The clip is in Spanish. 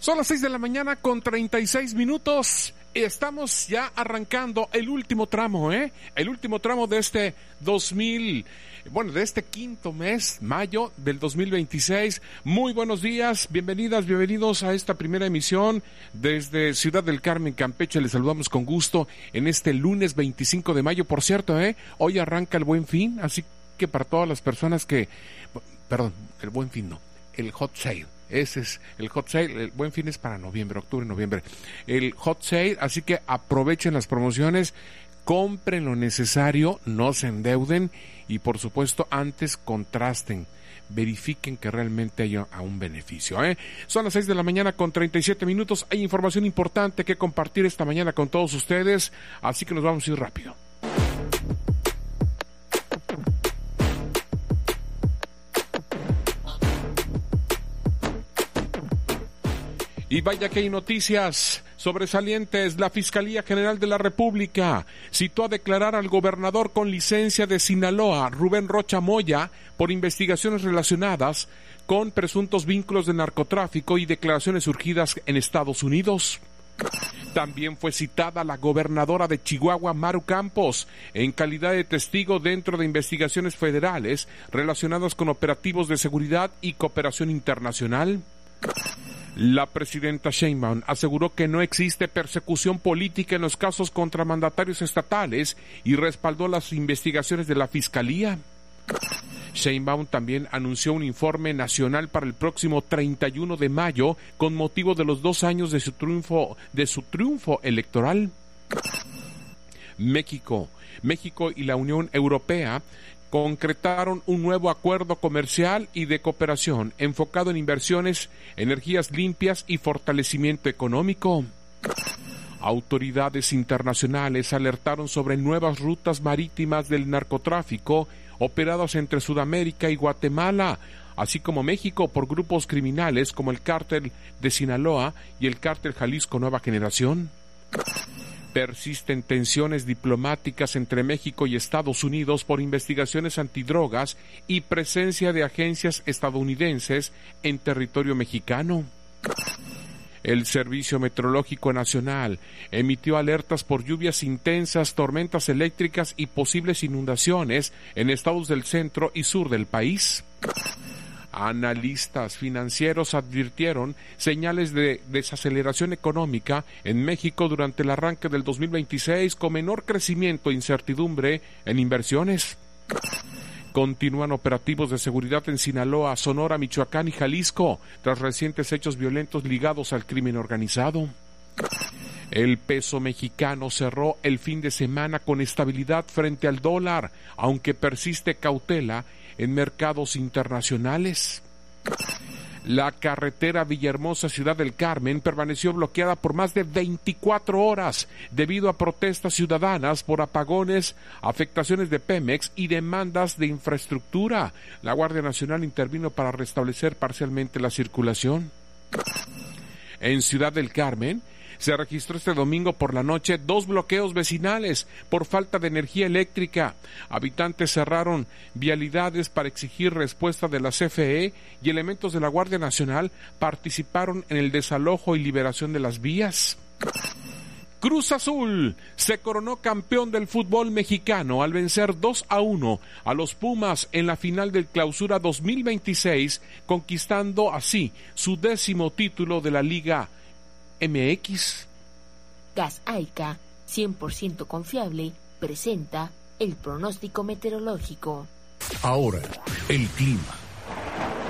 Son las 6 de la mañana con 36 minutos. Estamos ya arrancando el último tramo, El último tramo de este de este quinto mes, mayo del 2026. Muy buenos días, bienvenidas, bienvenidos a esta primera emisión desde Ciudad del Carmen, Campeche. Les saludamos con gusto en este lunes 25 de mayo. Por cierto, hoy arranca el Buen Fin, así que para todas las personas que... Perdón, el Buen Fin no, el Hot Sale. Ese es el Hot Sale, el Buen Fin es para octubre, noviembre. El Hot Sale, así que aprovechen las promociones, compren lo necesario, no se endeuden y por supuesto antes contrasten, verifiquen que realmente haya un beneficio. Son las 6 de la mañana con 37 minutos, hay información importante que compartir esta mañana con todos ustedes, así que nos vamos a ir rápido. Y vaya que hay noticias sobresalientes. La Fiscalía General de la República citó a declarar al gobernador con licencia de Sinaloa, Rubén Rocha Moya, por investigaciones relacionadas con presuntos vínculos de narcotráfico y declaraciones surgidas en Estados Unidos. También fue citada la gobernadora de Chihuahua, Maru Campos, en calidad de testigo dentro de investigaciones federales relacionadas con operativos de seguridad y cooperación internacional. La presidenta Sheinbaum aseguró que no existe persecución política en los casos contra mandatarios estatales y respaldó las investigaciones de la Fiscalía. Sheinbaum también anunció un informe nacional para el próximo 31 de mayo con motivo de los 2 años de su triunfo electoral. México y la Unión Europea concretaron un nuevo acuerdo comercial y de cooperación enfocado en inversiones, energías limpias y fortalecimiento económico. Autoridades internacionales alertaron sobre nuevas rutas marítimas del narcotráfico operadas entre Sudamérica y Guatemala, así como México por grupos criminales como el Cártel de Sinaloa y el Cártel Jalisco Nueva Generación. Persisten tensiones diplomáticas entre México y Estados Unidos por investigaciones antidrogas y presencia de agencias estadounidenses en territorio mexicano. El Servicio Meteorológico Nacional emitió alertas por lluvias intensas, tormentas eléctricas y posibles inundaciones en estados del centro y sur del país. Analistas financieros advirtieron señales de desaceleración económica en México durante el arranque del 2026 con menor crecimiento e incertidumbre en inversiones. Continúan operativos de seguridad en Sinaloa, Sonora, Michoacán y Jalisco tras recientes hechos violentos ligados al crimen organizado. El peso mexicano cerró el fin de semana con estabilidad frente al dólar, aunque persiste cautela en mercados internacionales. La carretera Villahermosa Ciudad del Carmen permaneció bloqueada por más de 24 horas debido a protestas ciudadanas por apagones, afectaciones de Pemex y demandas de infraestructura. La Guardia Nacional intervino para restablecer parcialmente la circulación. En Ciudad del Carmen se registró este domingo por la noche 2 bloqueos vecinales por falta de energía eléctrica. Habitantes cerraron vialidades para exigir respuesta de la CFE y elementos de la Guardia Nacional participaron en el desalojo y liberación de las vías. Cruz Azul se coronó campeón del fútbol mexicano al vencer 2-1 a los Pumas en la final del Clausura 2026, conquistando así su 10º título de la Liga MX. Gas Aica, 100% confiable, presenta el pronóstico meteorológico. Ahora, el clima.